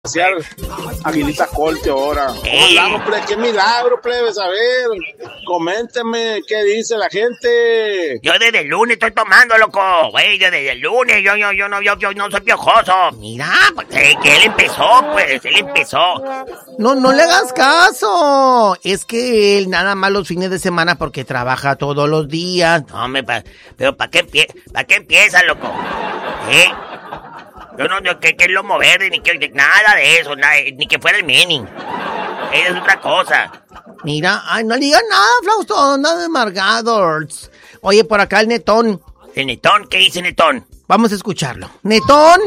Aguilita Corte ahora. ¿Cómo andamos, plebe? ¡Qué milagro, plebes! A ver, coménteme, ¿qué dice la gente? Yo desde el lunes estoy tomando, loco. Güey, desde el lunes, yo no soy piojoso. Mira, que él empezó, pues, él empezó. No le hagas caso. Es que él nada más los fines de semana porque trabaja todos los días. No, pero ¿para qué empieza, loco? Yo no, que es lomo verde, ni que nada de eso, ni que fuera el Menin. Es otra cosa. Mira, ay, no digas nada, Flausto, nada de amargados. Oye, por acá el Netón. ¿El Netón? ¿Qué dice Netón? Vamos a escucharlo. ¡Netón!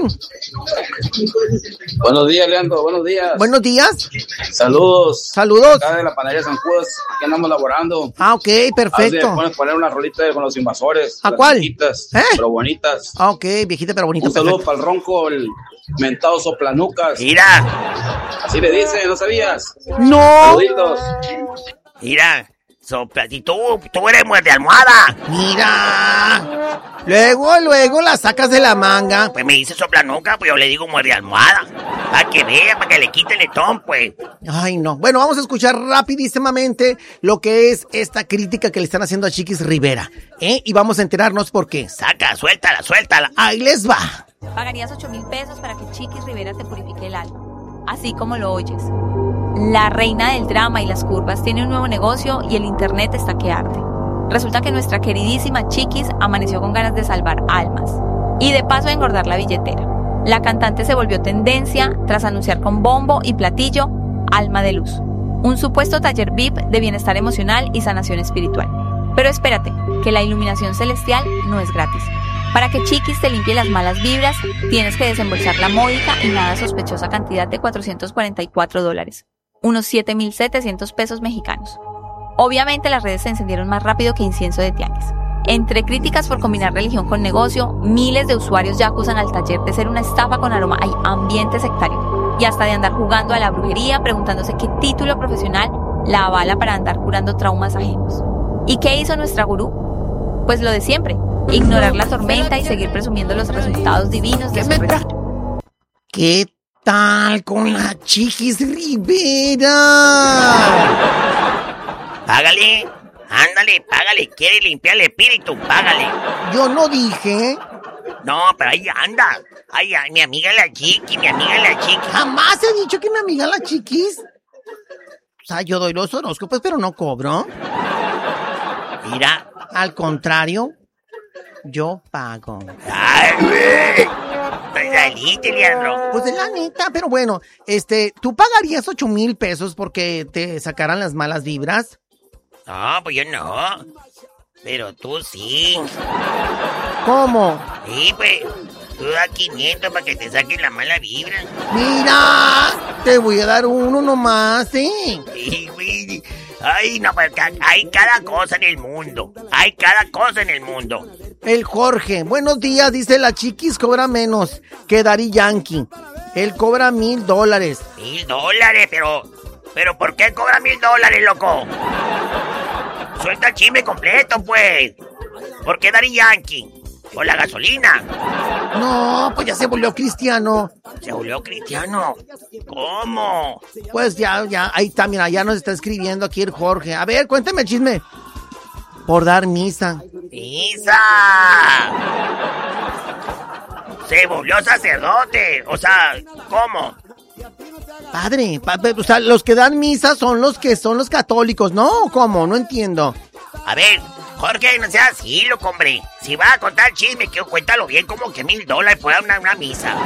Buenos días, Leandro, buenos días. Buenos días. Saludos. Saludos. Acá de la panadería San Judas, aquí andamos laborando. Ah, ok, perfecto. Puedes poner una rolita con los invasores. ¿A cuál? Viejitas, pero bonitas. Ah, ok, viejita pero bonita. Un saludo para el ronco, el mentado soplanucas. Mira. Así le dicen, ¿no sabías? ¡No! Saluditos. Mira, y tú eres muerde almohada. Mira. Luego la sacas de la manga. Pues me dice soplanuca, pues yo le digo muerde almohada. Para que vea, para que le quite el letón, pues. Ay, no. Bueno, vamos a escuchar rapidísimamente lo que es esta crítica que le están haciendo a Chiquis Rivera. Y vamos a enterarnos por qué. Suéltala. Ahí les va. Pagarías 8,000 pesos para que Chiquis Rivera te purifique el alma. Así como lo oyes. La reina del drama y las curvas tiene un nuevo negocio y el internet está que arde. Resulta que nuestra queridísima Chiquis amaneció con ganas de salvar almas y de paso engordar la billetera. La cantante se volvió tendencia tras anunciar con bombo y platillo Alma de Luz, un supuesto taller VIP de bienestar emocional y sanación espiritual. Pero espérate, que la iluminación celestial no es gratis. Para que Chiquis te limpie las malas vibras, tienes que desembolsar la módica y nada sospechosa cantidad de $444, unos 7,700 pesos mexicanos. Obviamente las redes se encendieron más rápido que incienso de tianguis. Entre críticas por combinar religión con negocio, miles de usuarios ya acusan al taller de ser una estafa con aroma a ambiente sectario y hasta de andar jugando a la brujería preguntándose qué título profesional la avala para andar curando traumas ajenos. ¿Y qué hizo nuestra gurú? Pues lo de siempre, ignorar la tormenta y seguir presumiendo los resultados divinos de su retiro. ¿Qué tal con la Chiquis Rivera? Págale, ándale, págale, quiere limpiar el espíritu, págale. Yo no dije. No, pero ahí anda. Ay, mi amiga la Chiqui. Jamás he dicho que mi amiga la Chiquis. O sea, yo doy los horóscopos, pero no cobro. Mira. Al contrario, yo pago. Ay, güey. Pues saliste, Leandro. Pues de la neta, pero bueno, ¿tú pagarías 8,000 pesos porque te sacaran las malas vibras? No, pues yo no. Pero tú sí. ¿Cómo? Sí, pues, tú da 500 para que te saquen la mala vibra. Mira, te voy a dar uno nomás, ¿sí? Sí, güey. Ay, no, pues hay cada cosa en el mundo. El Jorge, buenos días, dice la Chiquis cobra menos que Daddy Yankee. Él cobra $1,000. $1,000, pero ¿por qué cobra $1,000, loco? Suelta el chisme completo, pues. ¿Por qué Daddy Yankee? ¿Por la gasolina? No, pues ya se volvió cristiano. ¿Se volvió cristiano? ¿Cómo? Pues ya, ahí está, mira, ya nos está escribiendo aquí el Jorge. A ver, cuéntame el chisme. Por dar misa. ¡Misa! Se volvió sacerdote. O sea, ¿cómo? Padre, o sea, los que dan misa son los católicos, ¿no? ¿Cómo? No entiendo. A ver, Jorge, no seas así, loco, hombre. Si vas a contar chisme, que cuéntalo bien, como que $1,000 por una misa.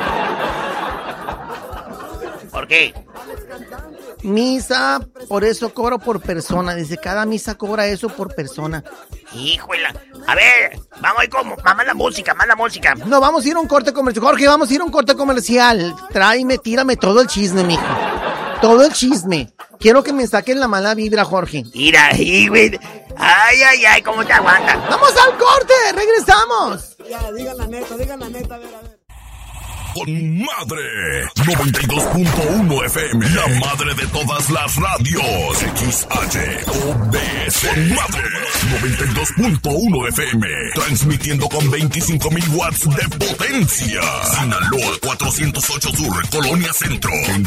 ¿Por qué? Misa, por eso cobro por persona. Dice, cada misa cobra eso por persona. Híjole. A ver, vamos a ir con más la música. No, vamos a ir a un corte comercial. Jorge, vamos a ir a un corte comercial. Tírame todo el chisme, mijo. Todo el chisme. Quiero que me saquen la mala vibra, Jorge. Mira, güey. Ay, ¿cómo te aguantas? ¡Vamos al corte! ¡Regresamos! Ya, digan la neta, a ver. con madre. 92.1 FM, la madre de todas las radios. XHOBC con madre. 92.1 FM, transmitiendo con 25,000 watts de potencia. Sinaloa 408 Sur, Colonia Centro.